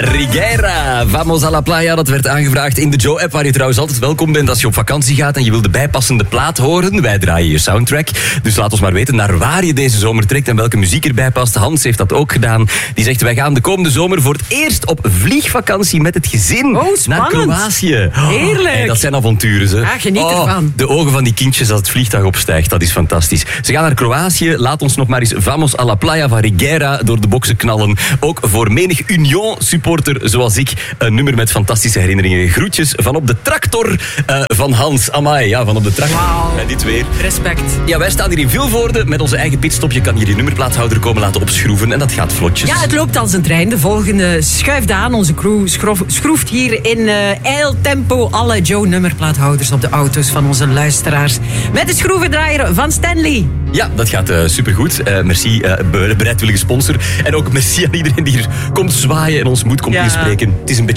Rigera, Vamos a la Playa, dat werd aangevraagd in de Joe-app, waar je trouwens altijd welkom bent als je op vakantie gaat en je wil de bijpassende plaat horen. Wij draaien je soundtrack, dus laat ons maar weten naar waar je deze zomer trekt en welke muziek erbij past. Hans heeft dat ook gedaan. Die zegt, wij gaan de komende zomer voor het eerst op vliegvakantie met het gezin naar Kroatië. Heerlijk. Hey, dat zijn avonturen, ze. Ja, geniet ervan. De ogen van die kindjes als het vliegtuig opstijgt, dat is fantastisch. Ze gaan naar Kroatië, laat ons nog maar eens Vamos a la Playa van Rigera door de boksen knallen. Ook voor menig Union-supporter zoals ik, een nummer met fantastische herinneringen. Groetjes van op de tractor van Hans. Amai, ja, van op de tractor. Wauw. En dit weer. Respect. Ja, wij staan hier in Vilvoorde met onze eigen pitstop. Je kan hier je nummerplaathouder komen laten opschroeven en dat gaat vlotjes. Ja, het loopt als een trein. De volgende schuift aan. Onze crew schroeft hier in eiltempo alle Joe-nummerplaathouders op de auto's van onze luisteraars. Met de schroevendraaier van Stanley. Ja, dat gaat supergoed. Merci, bereidwillige sponsor. En ook merci aan iedereen die hier komt zwaaien en ons moed komt inspreken. Het is een beetje